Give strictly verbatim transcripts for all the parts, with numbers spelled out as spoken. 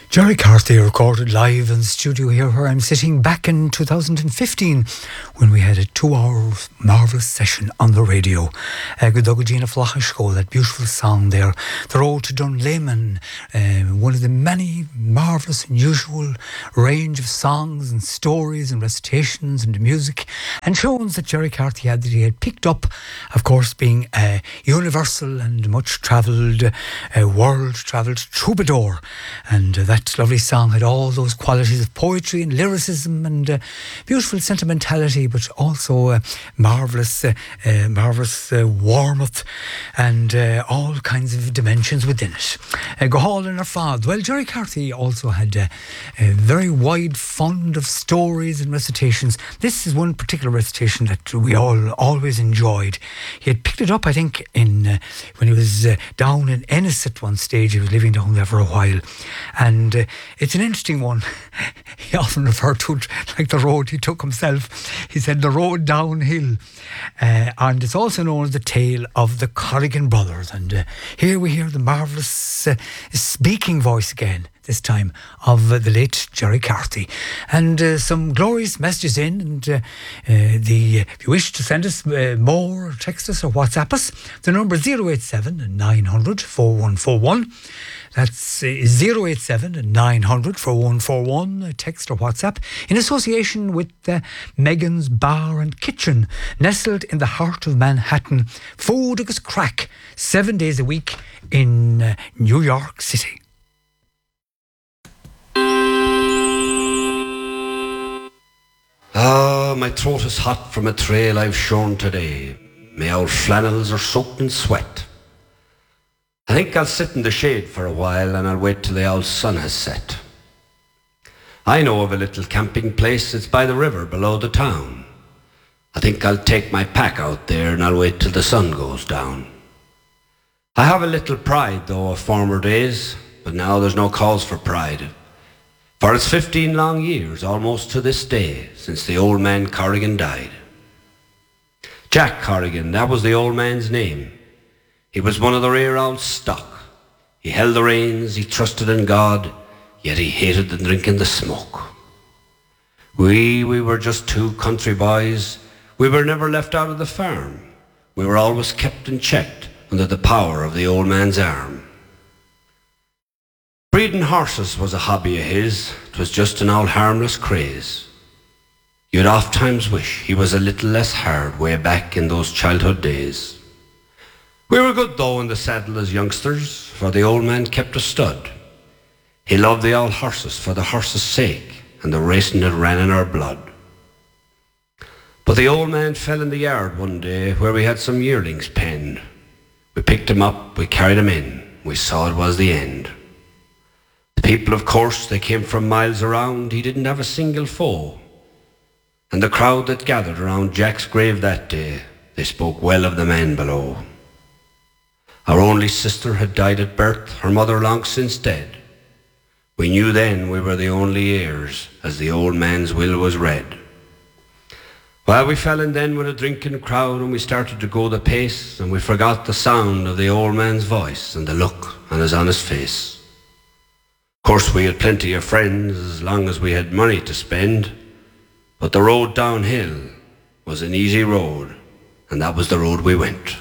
Gerry Carthy recorded live in the studio here where I'm sitting back in two thousand fifteen when we had a two-hour marvellous session on the radio. Uh, Godogagina Flachishko, that beautiful song there. The Road to Dunlayman, uh, one of the many marvellous, unusual range of songs and stories and recitations and music and tunes that Gerry Carthy had that he had picked up, of course, being a universal and much travelled, uh, world-travelled troubadour. And uh, that lovely song had all those qualities of poetry and lyricism and uh, beautiful sentimentality, but also uh, marvellous, uh, uh, marvellous uh, warmth and uh, all kinds of dimensions within it. Uh, Gahal and Arfad. Well, Gerry Carthy also had uh, a very wide fond of stories and recitations. This is one particular recitation that we all always enjoyed. He had picked it up, I think, in uh, when he was uh, down in Ennis at one stage. He was living down there for a while. And uh, it's an interesting one. He often referred to it like the road he took himself. He said the road downhill. Uh, and it's also known as the tale of the Corrigan brothers. And uh, here we hear the marvellous uh, speaking voice again, this time, of uh, the late Gerry Carthy. And uh, some glorious messages in. And uh, uh, the if you wish to send us uh, more, text us or WhatsApp us, the number is zero eight seven nine hundred four one four one. That's uh, zero eight seven nine hundred four one four one, uh, text or WhatsApp, in association with uh, Megan's Bar and Kitchen, nestled in the heart of Manhattan. Food agus crack, seven days a week in uh, New York City. Ah, my throat is hot from a trail I've shorn today. My old flannels are soaked in sweat. I think I'll sit in the shade for a while and I'll wait till the old sun has set. I know of a little camping place, it's by the river below the town. I think I'll take my pack out there and I'll wait till the sun goes down. I have a little pride though of former days, but now there's no cause for pride. For it's fifteen long years, almost to this day, since the old man Corrigan died. Jack Corrigan, that was the old man's name. He was one of the rare old stock. He held the reins, he trusted in God, yet he hated the drink and the smoke. We, we were just two country boys. We were never left out of the farm. We were always kept and checked under the power of the old man's arm. Breeding horses was a hobby of his. 'Twas just an old harmless craze. You'd oft times wish he was a little less hard way back in those childhood days. We were good though in the saddle as youngsters, for the old man kept a stud. He loved the old horses for the horses' sake, and the racing that ran in our blood. But the old man fell in the yard one day where we had some yearlings penned. We picked him up, we carried him in, we saw it was the end. The people, of course, they came from miles around. He didn't have a single foe. And the crowd that gathered around Jack's grave that day, they spoke well of the man below. Our only sister had died at birth, her mother long since dead. We knew then we were the only heirs, as the old man's will was read. Well, we fell in then with a drinking crowd, and we started to go the pace, and we forgot the sound of the old man's voice and the look on his honest face. Of course, we had plenty of friends as long as we had money to spend, but the road downhill was an easy road, and that was the road we went.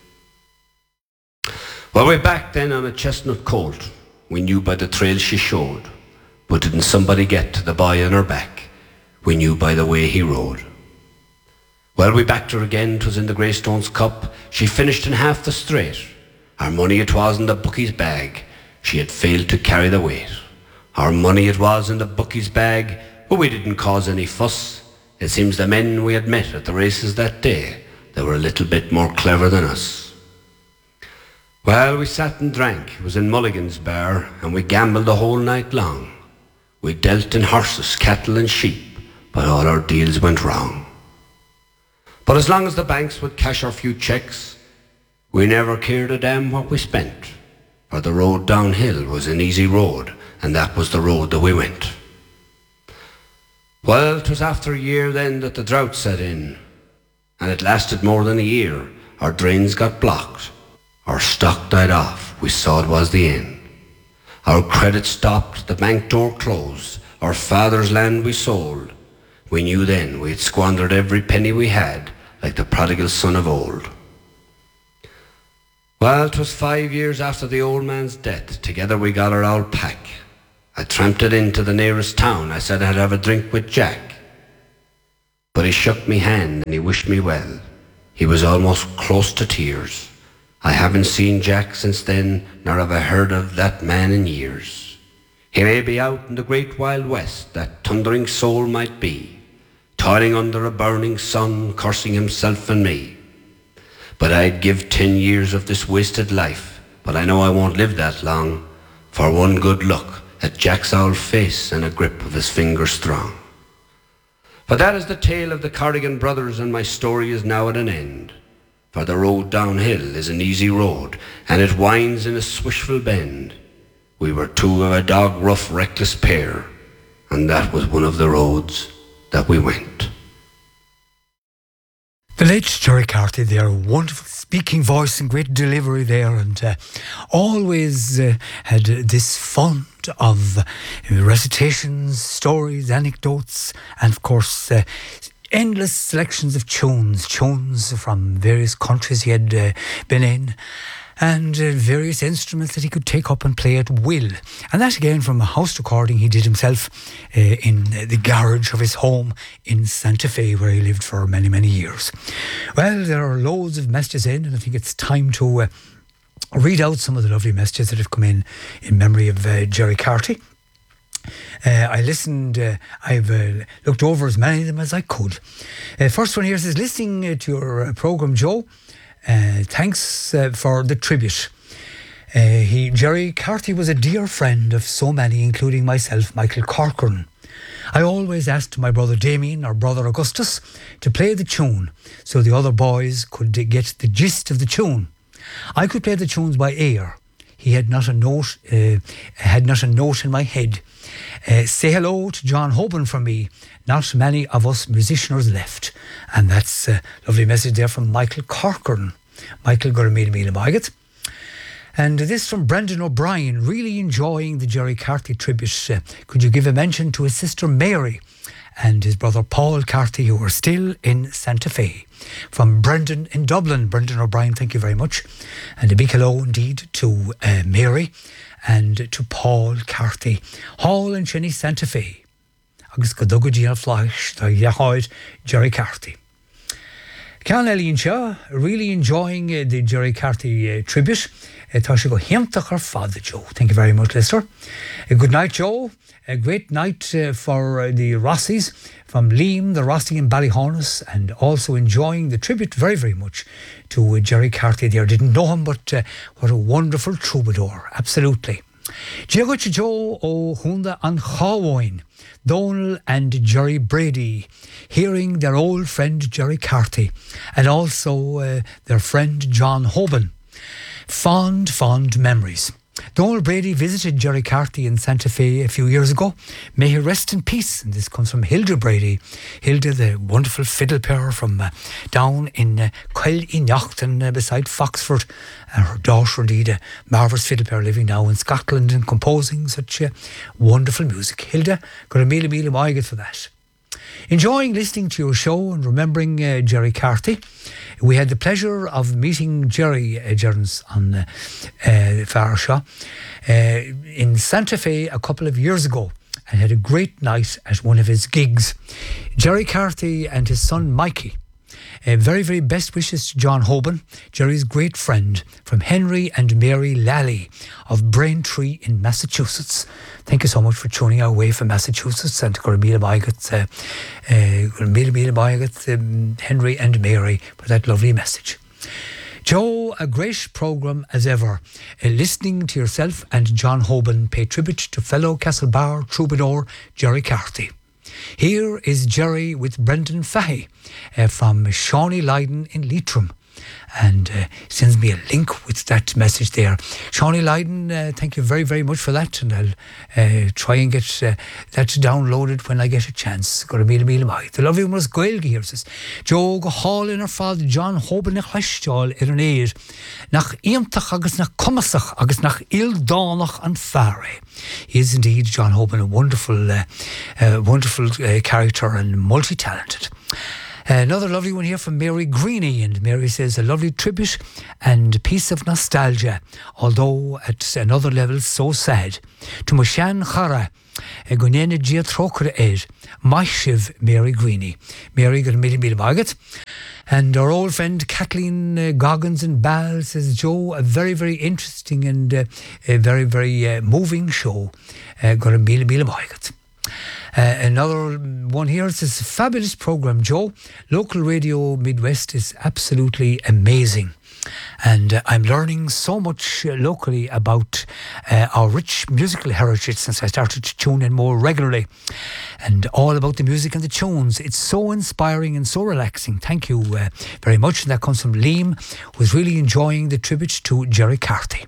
Well, we backed then on a chestnut colt. We knew by the trail she showed, but didn't somebody get to the boy on her back? We knew by the way he rode. Well, we backed her again, 'twas in the Greystones Cup. She finished in half the straight. Our money it was in the bookie's bag. She had failed to carry the weight. Our money it was in the bookie's bag, but we didn't cause any fuss. It seems the men we had met at the races that day, they were a little bit more clever than us. Well, we sat and drank. It was in Mulligan's bar, and we gambled the whole night long. We dealt in horses, cattle and sheep, but all our deals went wrong. But as long as the banks would cash our few checks, we never cared a damn what we spent, for the road downhill was an easy road, and that was the road that we went. Well, 'twas after a year then that the drought set in, and it lasted more than a year. Our drains got blocked, our stock died off, we saw it was the end. Our credit stopped, the bank door closed, our father's land we sold. We knew then we had squandered every penny we had, like the prodigal son of old. Well, 'twas five years after the old man's death, together we got our old pack. I tramped it into the nearest town, I said I'd have a drink with Jack. But he shook me hand and he wished me well. He was almost close to tears. I haven't seen Jack since then, nor have I heard of that man in years. He may be out in the great wild west, that thundering soul might be, toiling under a burning sun, cursing himself and me. But I'd give ten years of this wasted life, but I know I won't live that long, for one good look at Jack's old face and a grip of his fingers strong. But that is the tale of the Corrigan brothers, and my story is now at an end. For the road downhill is an easy road, and it winds in a swishful bend. We were two of a dog-rough, reckless pair, and that was one of the roads that we went. The late Jerry Carty there, wonderful speaking voice and great delivery there, and uh, always uh, had this fond of uh, recitations, stories, anecdotes, and of course uh, endless selections of tunes, tunes from various countries he had uh, been in, and uh, various instruments that he could take up and play at will. And that again from a house recording he did himself uh, in the garage of his home in Santa Fe, where he lived for many, many years. Well, there are loads of messages in, and I think it's time to uh, read out some of the lovely messages that have come in in memory of uh, Jerry Carty. Uh, I listened, uh, I've uh, looked over as many of them as I could. Uh, first one here says, listening uh, to your uh, programme, Joe, uh, thanks uh, for the tribute. Uh, he, Jerry Carty was a dear friend of so many, including myself, Michael Corcoran. I always asked my brother Damien or brother Augustus to play the tune so the other boys could uh, get the gist of the tune. I could play the tunes by ear. He had not a note, uh, had not a note in my head. Uh, say hello to John Hoban from me. Not many of us musicians left. And that's a lovely message there from Michael Corcoran. Michael Gurmila Mila Magat. And this from Brendan O'Brien, really enjoying the Jerry Carty tribute. Uh, could you give a mention to his sister Mary and his brother Paul Carty, who are still in Santa Fe? From Brendan in Dublin. Brendan O'Brien, thank you very much. And a big hello indeed to uh, Mary and to Paul Carty. Hall in Chinny, Santa Fe. Agus go dogad díana flash da yahoid Jerry Carty. Can Eileen Shaw, really enjoying uh, the Jerry Carty uh, tribute. Uh, tá sé go hiamtach ar fada, Joe. Thank you very much, Lister. Uh, good night, Joe. A great night uh, for uh, the Rossies from Liam, the Rossi in Ballyhornis, and also enjoying the tribute very, very much to uh, Jerry Carty there. Didn't know him, but uh, what a wonderful troubadour. Absolutely. Diego Joe O Hunda and Chawain, Donal and Jerry Brady, hearing their old friend Jerry Carty, and also uh, their friend John Hoban. Fond, fond memories. Donal Brady visited Jerry Carty in Santa Fe a few years ago. May he rest in peace. And this comes from Hilda Brady. Hilda, the wonderful fiddle player from uh, down in uh, Coil-in-Yachten uh, beside Foxford. And her daughter, indeed, a marvellous fiddle player living now in Scotland and composing such uh, wonderful music. Hilda, got a mila mila maigat for that. Enjoying listening to your show and remembering uh, Jerry Carty. We had the pleasure of meeting Jerry uh, Jerns on uh, uh, Farshaw uh, in Santa Fe a couple of years ago and had a great night at one of his gigs. Jerry Carty and his son Mikey. Uh, very, very best wishes to John Hoban, Jerry's great friend, from Henry and Mary Lally of Braintree in Massachusetts. Thank you so much for tuning our way from Massachusetts, and Gurmila Maigat, uh, uh, Gurmila Maigat, um, Henry and Mary, for that lovely message. Joe, a great programme as ever. Uh, listening to yourself and John Hoban pay tribute to fellow Castlebar troubadour Jerry Carty. Here is Jerry with Brendan Fahey uh, from Shawnee Lydon in Leitrim. and uh, sends me a link with that message there. Shawnee Lydon, uh, thank you very, very much for that, and I'll uh, try and get uh, that downloaded when I get a chance. Got a meal, meal, mai. The lovely one was Gaelgi here, says Joe go hall in her father John Hoban nach Hleistal er an éir nach Iamtach agus nach Comasach agus nach Ildánach an Farre. He is indeed, John Hoban, a wonderful, uh, uh, wonderful uh, character and multi-talented. Uh, another lovely one here from Mary Greeny, and Mary says a lovely tribute and a piece of nostalgia, although at another level so sad. To Mushan Chara, a Gunena Gia Troker Ed, Maishiv Mary Greeny. Mary got a million million bagat. And our old friend Kathleen uh, Goggins in Ball says, Joe, a very, very interesting and uh, a very, very uh, moving show. Uh, got a million million bagat. Uh, another one here says, fabulous program, Joe. Local radio Midwest is absolutely amazing. And uh, I'm learning so much uh, locally about uh, our rich musical heritage since I started to tune in more regularly. And all about the music and the tunes. It's so inspiring and so relaxing. Thank you uh, very much. And that comes from Liam, who's really enjoying the tribute to Jerry Carty.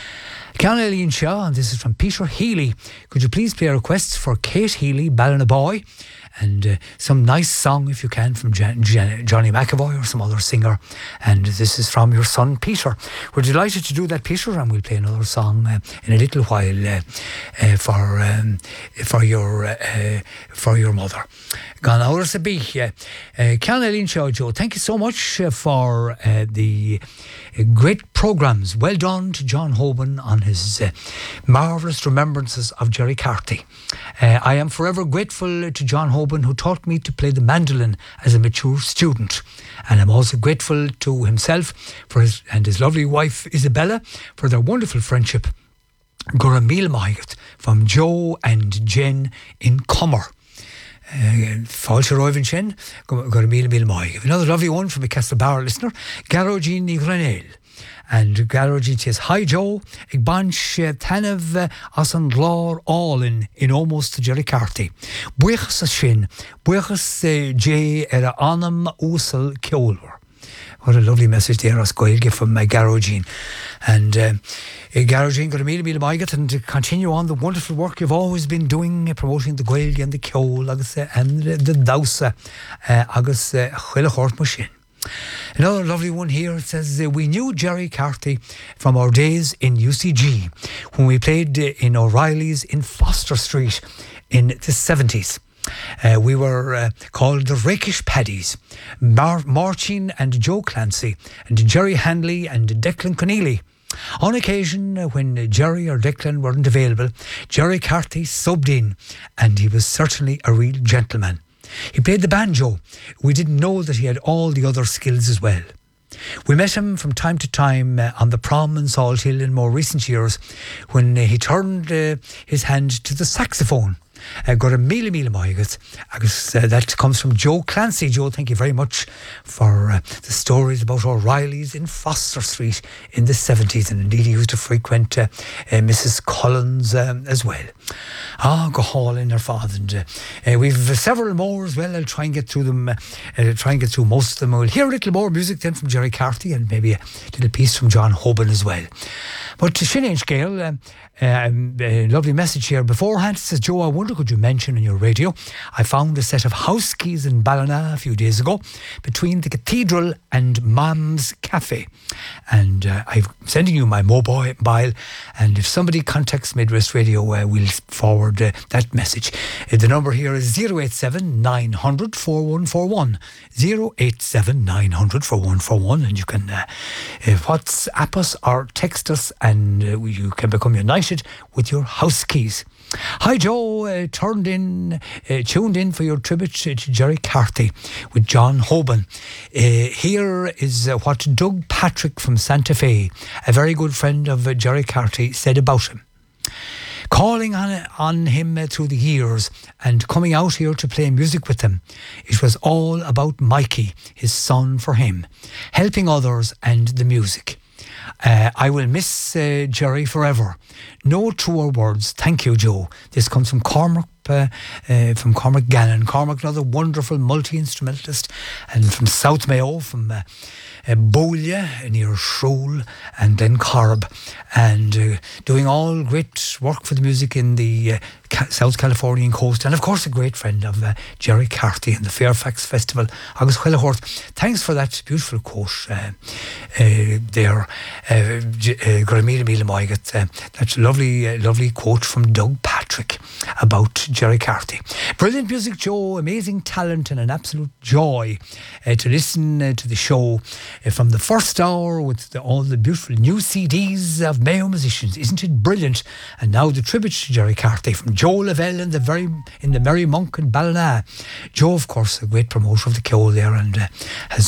Cian Eileen Shaw, and this is from Peter Healy. Could you please play requests for Kate Healy, Ballinaboy, and uh, some nice song, if you can, from Jan- Jan- Johnny McAvoy or some other singer. And this is from your son, Peter. We're delighted to do that, Peter, and we'll play another song uh, in a little while uh, uh, for um, for your uh, for your mother. Gan áras a bí. Cian Eileen Shaw, Joe, thank you so much uh, for uh, the uh, great programmes. Well done to John Hoban on his uh, marvellous remembrances of Jerry Carty. Uh, I am forever grateful to John Hoban, who taught me to play the mandolin as a mature student. And I'm also grateful to himself for his, and his lovely wife Isabella for their wonderful friendship. Gura Mil Maigat from Joe and Jen in Comer. Fáilte roimhin sin, gur míle míle maith. Another lovely one from a Castlebar listener, Garogin ní Granel. And Garogin says, hi Joe, ag banch uh, tanav uh, as an glár all in, in almost to Jerry Carty. Buchas a sin, buchas uh, jay er a anam úsal ceolvar. What a lovely message there, as Gaelge from uh, Garogin. And uh, Garogin got a meal, meal maigat, and to continue on the wonderful work you've always been doing, uh, promoting the Gaelge and the Ceol, agus, uh, and uh, the Dausa, uh, agus Chuile Chort Machine. Another lovely one here. It says, uh, we knew Jerry Carty from our days in U C G, when we played uh, in O'Reilly's in Foster Street in the seventies. Uh, we were uh, called the Rakish Paddies. Mar- Marcin and Joe Clancy and Jerry Handley and Declan Conneely. On occasion, uh, when Jerry or Declan weren't available, Jerry Carty subbed in, and he was certainly a real gentleman. He played the banjo. We didn't know that he had all the other skills as well. We met him from time to time uh, on the prom in Salt Hill in more recent years, when uh, he turned uh, his hand to the saxophone. Uh, got a mile mile maigat. Agus uh, that comes from Joe Clancy. Joe, thank you very much for uh, the stories about O'Reilly's in Foster Street in the seventies, and indeed he used to frequent uh, uh, Missus Collins um, as well. Ah, go hall in their father. And uh, uh, we've uh, several more as well. I'll try and get through them. Uh, uh, try and get through most of them. We'll hear a little more music then from Jerry Carty, and maybe a little piece from John Hoban as well. But to Sinead Gael, um, um, a lovely message here beforehand. It says, Joe, I wonder could you mention on your radio, I found a set of house keys in Ballina a few days ago between the Cathedral and Mam's Cafe. And uh, I'm sending you my mobile, and if somebody contacts Midwest Radio, uh, we'll forward uh, that message. Uh, the number here is zero eight seven nine hundred four one four one. zero eight seven nine hundred four one four one, and you can uh, uh, WhatsApp us or text us, and uh, you can become united with your house keys. Hi Joe, uh, turned in, uh, tuned in for your tribute to Jerry Carty with John Hoban. Uh, here is uh, what Doug Patrick from Santa Fe, a very good friend of uh, Jerry Carty, said about him. Calling on, on him uh, through the years and coming out here to play music with him, it was all about Mikey, his son, for him, helping others and the music. Uh, I will miss uh, Jerry forever. No truer words. Thank you, Joe. This comes from Cormac uh, uh, from Cormac Gannon. Cormac, another wonderful multi-instrumentalist, and from South Mayo, from uh, uh, Bowlia near Shrule, and then Corb, and uh, doing all great work for the music in the uh, Ca- South Californian coast, and of course a great friend of uh, Jerry Carthy and the Fairfax Festival. August Huilahort, thanks for that beautiful quote uh, uh, there, Gramila Mila Moigat. That lovely, uh, lovely quote from Doug Patrick about Jerry Carthy. Brilliant music, Joe, amazing talent, and an absolute joy uh, to listen uh, to the show uh, from the first hour with the, all the beautiful new C Ds of Mayo musicians. Isn't it brilliant? And now the tribute to Jerry Carthy from Joe Lavelle in the very in the Merry Monk in Ballina. Joe, of course, a great promoter of the K O there, and uh, has